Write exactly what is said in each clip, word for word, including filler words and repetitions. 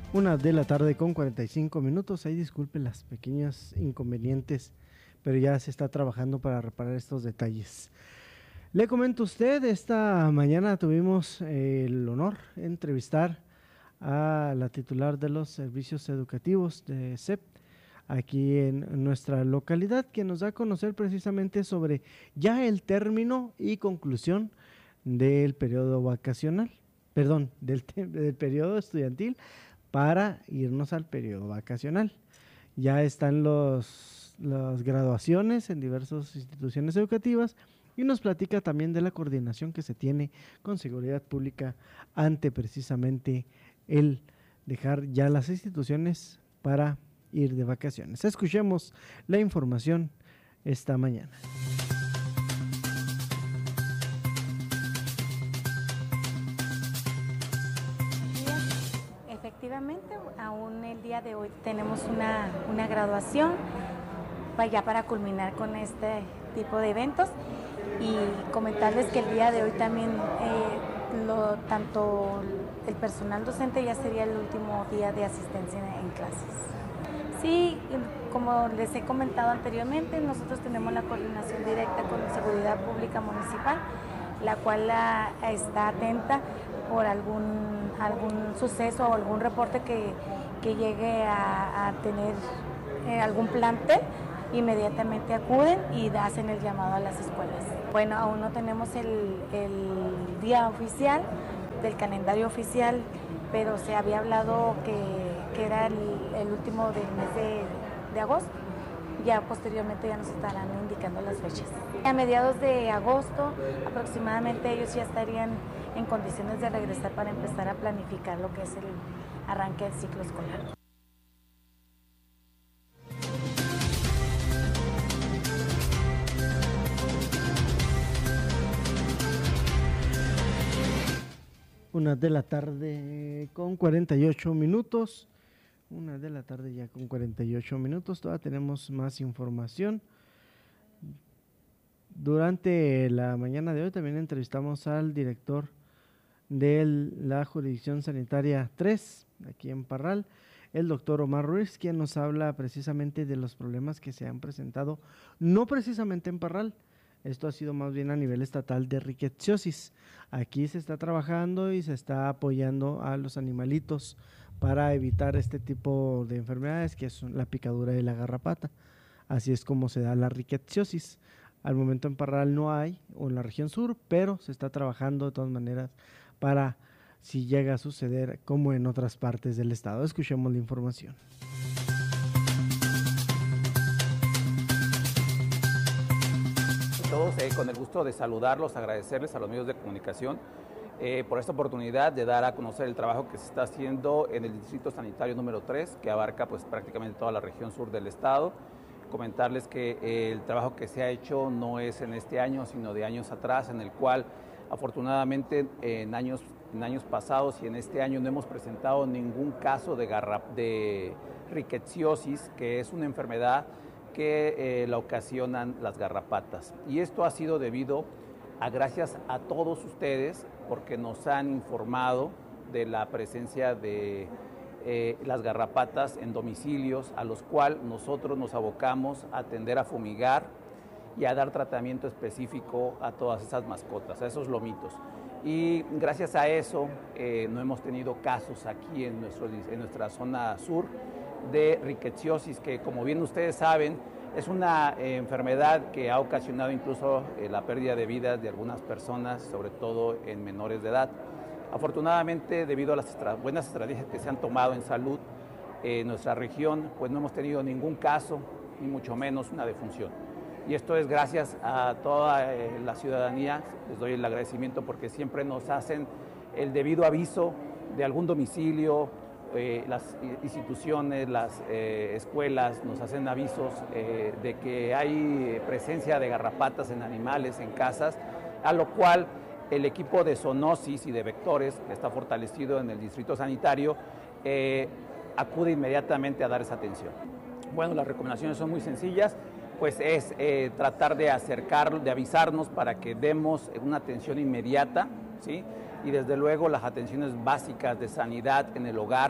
Una de la tarde con cuarenta y cinco minutos. Ahí disculpe las pequeños inconvenientes, pero ya se está trabajando para reparar estos detalles. Le comento a usted, esta mañana tuvimos el honor de entrevistar a la titular de los servicios educativos de C E P aquí en nuestra localidad, que nos da a conocer precisamente sobre ya el término y conclusión del periodo vacacional, perdón, del, del periodo estudiantil para irnos al periodo vacacional. Ya están los, las graduaciones en diversas instituciones educativas y nos platica también de la coordinación que se tiene con seguridad pública ante precisamente el dejar ya las instituciones para ir de vacaciones. Escuchemos la información esta mañana. Efectivamente, aún el día de hoy tenemos una, una graduación ya para culminar con este tipo de eventos y comentarles que el día de hoy también eh, lo, tanto el personal docente ya sería el último día de asistencia en, en clases. Sí, como les he comentado anteriormente, nosotros tenemos la coordinación directa con Seguridad Pública Municipal, la cual la, está atenta por algún, algún suceso o algún reporte que, que llegue a, a tener eh, algún plantel, inmediatamente acuden y hacen el llamado a las escuelas. Bueno, aún no tenemos el, el día oficial del calendario oficial, pero se había hablado que, que era el, el último del mes de, de agosto. Ya posteriormente ya nos estarán indicando las fechas. A mediados de agosto aproximadamente ellos ya estarían en condiciones de regresar para empezar a planificar lo que es el arranque del ciclo escolar. Una de la tarde con cuarenta y ocho minutos. Una de la tarde ya con cuarenta y ocho minutos. Todavía tenemos más información. Durante la mañana de hoy también entrevistamos al director de la Jurisdicción Sanitaria tres, aquí en Parral, el doctor Omar Ruiz, quien nos habla precisamente de los problemas que se han presentado, no precisamente en Parral. Esto ha sido más bien a nivel estatal de rickettsiosis. Aquí se está trabajando y se está apoyando a los animalitos para evitar este tipo de enfermedades, que es la picadura de la garrapata. Así es como se da la rickettsiosis. Al momento en Parral no hay, o en la región sur, pero se está trabajando de todas maneras para si llega a suceder como en otras partes del estado. Escuchemos la información. Todos, eh, con el gusto de saludarlos, agradecerles a los medios de comunicación eh, por esta oportunidad de dar a conocer el trabajo que se está haciendo en el Distrito Sanitario número tres, que abarca pues prácticamente toda la región sur del estado. Comentarles que eh, el trabajo que se ha hecho no es en este año, sino de años atrás, en el cual afortunadamente en años, en años pasados y en este año no hemos presentado ningún caso de, garra, de rickettsiosis, que es una enfermedad que eh, la ocasionan las garrapatas. Y esto ha sido debido a gracias a todos ustedes, porque nos han informado de la presencia de eh, las garrapatas en domicilios, a los cuales nosotros nos abocamos a atender a fumigar y a dar tratamiento específico a todas esas mascotas, a esos lomitos. Y gracias a eso eh, no hemos tenido casos aquí en, nuestro, en nuestra zona sur de rickettsiosis, que como bien ustedes saben, es una eh, enfermedad que ha ocasionado incluso eh, la pérdida de vidas de algunas personas, sobre todo en menores de edad. Afortunadamente, debido a las estra buenas estrategias que se han tomado en salud eh, en nuestra región, pues no hemos tenido ningún caso, ni mucho menos una defunción. Y esto es gracias a toda eh, la ciudadanía. Les doy el agradecimiento porque siempre nos hacen el debido aviso de algún domicilio. Eh, las instituciones, las eh, escuelas nos hacen avisos eh, de que hay presencia de garrapatas en animales, en casas, a lo cual el equipo de zoonosis y de vectores, que está fortalecido en el distrito sanitario, eh, acude inmediatamente a dar esa atención. Bueno, las recomendaciones son muy sencillas, pues es eh, tratar de acercar, de avisarnos para que demos una atención inmediata, ¿sí? Y desde luego las atenciones básicas de sanidad en el hogar,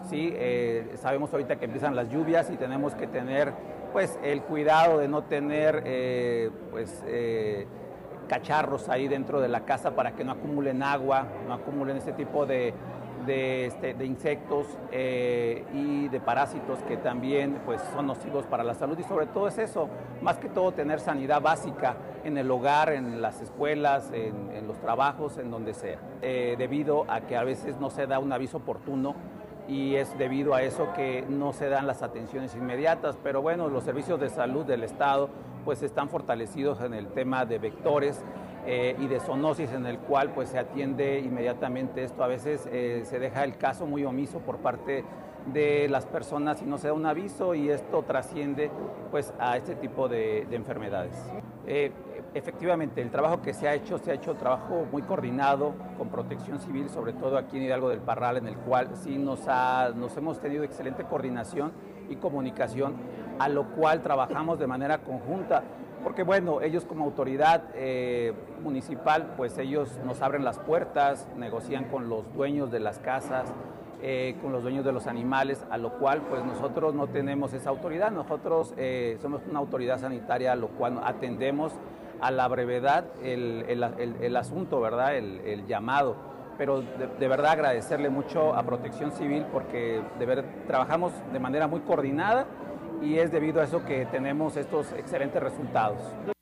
¿sí? Eh, sabemos ahorita que empiezan las lluvias y tenemos que tener pues el cuidado de no tener eh, pues eh, cacharros ahí dentro de la casa para que no acumulen agua, no acumulen este tipo de, de, este, de insectos eh, y de parásitos que también pues, son nocivos para la salud, y sobre todo es eso, más que todo tener sanidad básica en el hogar, en las escuelas, en, en los trabajos, en donde sea, eh, debido a que a veces no se da un aviso oportuno y es debido a eso que no se dan las atenciones inmediatas, pero bueno, los servicios de salud del Estado pues están fortalecidos en el tema de vectores eh, y de zoonosis, en el cual pues se atiende inmediatamente esto. A veces eh, se deja el caso muy omiso por parte de las personas y no se da un aviso, y esto trasciende pues a este tipo de, de enfermedades. Eh, efectivamente, el trabajo que se ha hecho, se ha hecho un trabajo muy coordinado con Protección Civil, sobre todo aquí en Hidalgo del Parral, en el cual sí nos, ha, nos hemos tenido excelente coordinación y comunicación, a lo cual trabajamos de manera conjunta, porque bueno, ellos como autoridad eh, municipal, pues ellos nos abren las puertas, negocian con los dueños de las casas, Eh, con los dueños de los animales, a lo cual pues nosotros no tenemos esa autoridad. Nosotros eh, somos una autoridad sanitaria, a lo cual atendemos a la brevedad el, el, el, el asunto, ¿verdad? El, el llamado. Pero de, de verdad agradecerle mucho a Protección Civil, porque de verdad trabajamos de manera muy coordinada, y es debido a eso que tenemos estos excelentes resultados.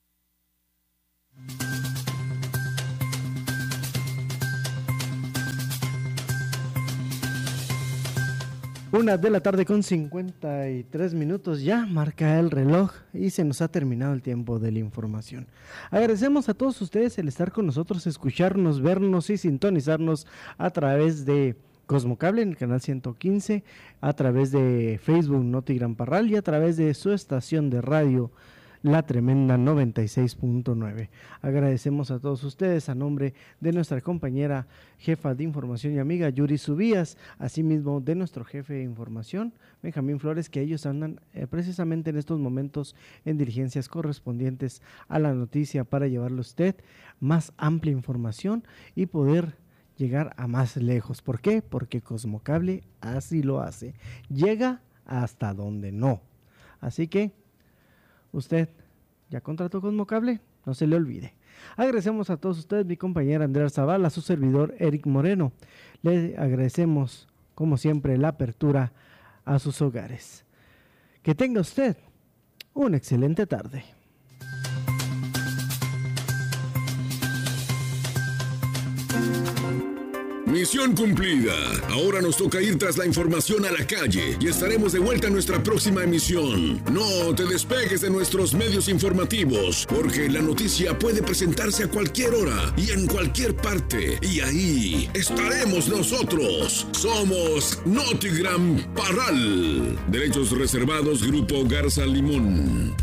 Una de la tarde con cincuenta y tres minutos, ya marca el reloj y se nos ha terminado el tiempo de la información. Agradecemos a todos ustedes el estar con nosotros, escucharnos, vernos y sintonizarnos a través de Cosmocable en el canal ciento quince, a través de Facebook Noti Gran Parral y a través de su estación de radio La Tremenda noventa y seis punto nueve. Agradecemos a todos ustedes a nombre de nuestra compañera jefa de información y amiga Yuri Subías, asimismo de nuestro jefe de información Benjamín Flores, que ellos andan eh, precisamente en estos momentos en diligencias correspondientes a la noticia para llevarle a usted más amplia información y poder llegar a más lejos. ¿Por qué? Porque Cosmocable así lo hace, llega hasta donde no. Así que usted ya contrató Cosmocable, no se le olvide. Agradecemos a todos ustedes, mi compañera Andrea Zavala, a su servidor Eric Moreno. Le agradecemos, como siempre, la apertura a sus hogares. Que tenga usted una excelente tarde. Misión cumplida. Ahora nos toca ir tras la información a la calle y estaremos de vuelta en nuestra próxima emisión. No te despegues de nuestros medios informativos, porque la noticia puede presentarse a cualquier hora y en cualquier parte, y ahí estaremos nosotros. Somos Noti Gran Parral. Derechos reservados, Grupo Garza Limón.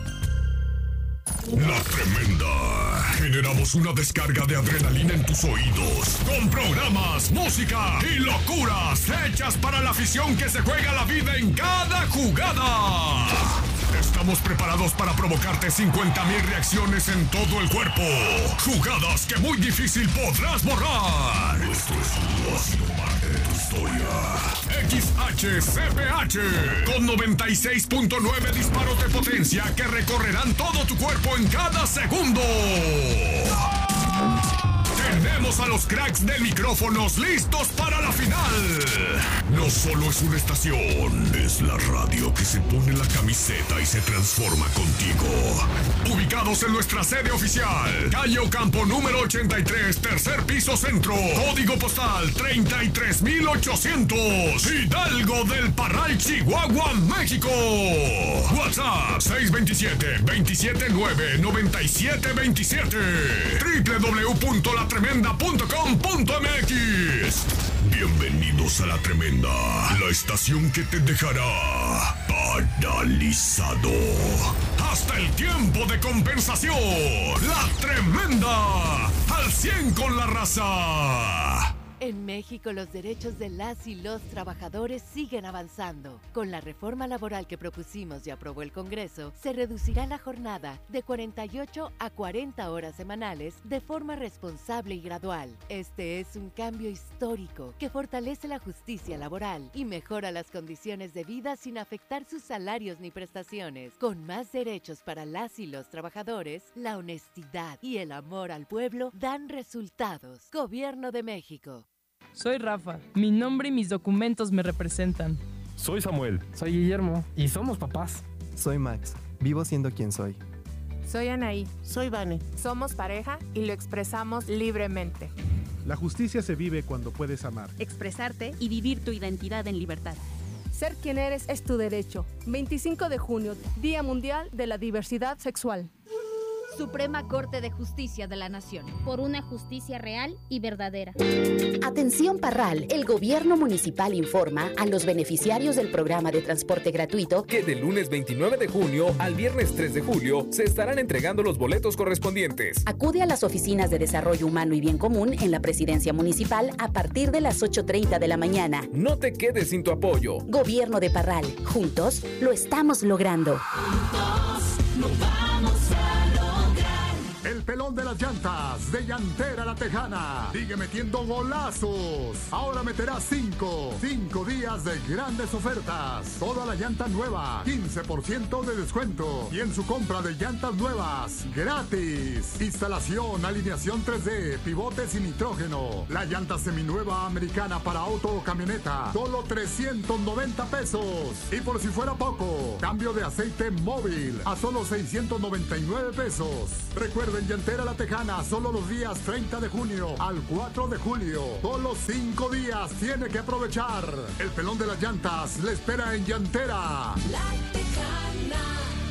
La Tremenda. Generamos una descarga de adrenalina en tus oídos, con programas, música y locuras hechas para la afición que se juega la vida en cada jugada. Estamos preparados para provocarte cincuenta mil reacciones en todo el cuerpo. Jugadas que muy difícil podrás borrar. Nuestro escudo ha sido parte de tu historia. X H C P H, con noventa y seis punto nueve disparos de potencia que recorrerán todo tu cuerpo en cada segundo. Tenemos a los cracks de micrófonos listos para la final. No solo es una estación, es la radio que se pone la camiseta y se transforma contigo. Ubicados en nuestra sede oficial, calle Ocampo número ochenta y tres, tercer piso centro, código postal treinta y tres mil ochocientos, Hidalgo del Parral, Chihuahua, México. WhatsApp seis dos siete, dos siete nueve, nueve siete dos siete, doble u doble u doble u punto la tremenda punto com punto m x. Bienvenidos a La Tremenda, la estación que te dejará paralizado hasta el tiempo de compensación. La Tremenda, al cien con la raza. En México, los derechos de las y los trabajadores siguen avanzando. Con la reforma laboral que propusimos y aprobó el Congreso, se reducirá la jornada de cuarenta y ocho a cuarenta horas semanales de forma responsable y gradual. Este es un cambio histórico que fortalece la justicia laboral y mejora las condiciones de vida sin afectar sus salarios ni prestaciones. Con más derechos para las y los trabajadores, la honestidad y el amor al pueblo dan resultados. Gobierno de México. Soy Rafa. Mi nombre y mis documentos me representan. Soy Samuel. Soy Guillermo. Y somos papás. Soy Max. Vivo siendo quien soy. Soy Anaí. Soy Vane. Somos pareja y lo expresamos libremente. La justicia se vive cuando puedes amar, expresarte y vivir tu identidad en libertad. Ser quien eres es tu derecho. veinticinco de junio, Día Mundial de la Diversidad Sexual. Suprema Corte de Justicia de la Nación. Por una justicia real y verdadera. Atención Parral, el gobierno municipal informa a los beneficiarios del programa de transporte gratuito que del lunes veintinueve de junio al viernes tres de julio se estarán entregando los boletos correspondientes. Acude a las oficinas de Desarrollo Humano y Bien Común en la Presidencia Municipal a partir de las ocho treinta de la mañana. No te quedes sin tu apoyo. Gobierno de Parral, juntos lo estamos logrando. Juntos lo vamos a lograr. El pelón de las llantas, de Llantera La Tejana. Sigue metiendo golazos. Ahora meterá cinco. Cinco días de grandes ofertas. Toda la llanta nueva, quince por ciento de descuento. Y en su compra de llantas nuevas, gratis. Instalación, alineación tres D, pivotes y nitrógeno. La llanta seminueva americana para auto o camioneta, solo trescientos noventa pesos. Y por si fuera poco, cambio de aceite móvil a solo seiscientos noventa y nueve pesos. Recuerden, Llantera La Tejana, solo los días treinta de junio al cuatro de julio. Solo cinco días tiene que aprovechar. El pelón de las llantas le espera en Llantera La Tejana.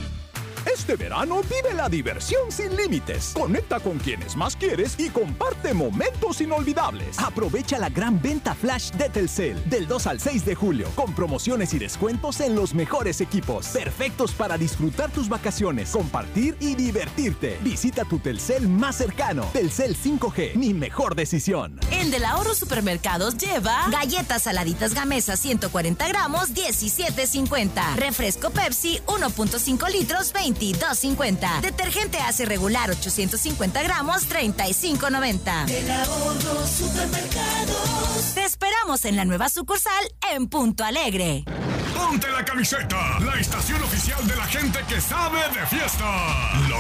Este verano vive la diversión sin límites. Conecta con quienes más quieres y comparte momentos inolvidables. Aprovecha la gran venta flash de Telcel del dos al seis de julio, con promociones y descuentos en los mejores equipos, perfectos para disfrutar tus vacaciones, compartir y divertirte. Visita tu Telcel más cercano. Telcel cinco G, mi mejor decisión. En Del Ahorro Supermercados lleva galletas saladitas Gamesa ciento cuarenta gramos, diecisiete cincuenta. Refresco Pepsi uno punto cinco litros, veintidós cincuenta. Detergente Ace regular ochocientos cincuenta gramos, treinta y cinco noventa. Del Ahorro Supermercados. Te esperamos en la nueva sucursal en Punto Alegre. Ponte la camiseta, la estación oficial de la gente que sabe de fiesta. La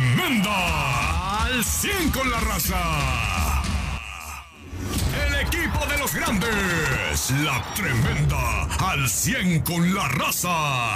Tremenda. Al cien con la raza. El equipo de los grandes. La Tremenda. Al cien con la raza.